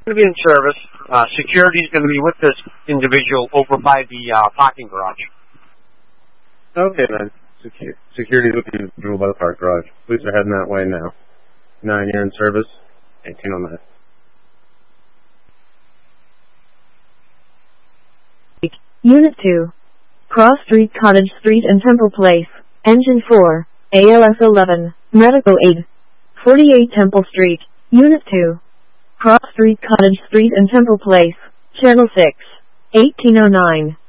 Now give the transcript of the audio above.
going to be in service. Security is going to be with this individual over by the parking garage. Okay, then. Security is with the individual by the park garage. Police are heading that way now. 9, you're in service. 1809. Unit 2. Cross Street, Cottage Street and Temple Place. Engine 4. ALS 11. Medical aid. 48 Temple Street. Unit 2. Cross Street, Cottage Street and Temple Place. Channel 6. 1809.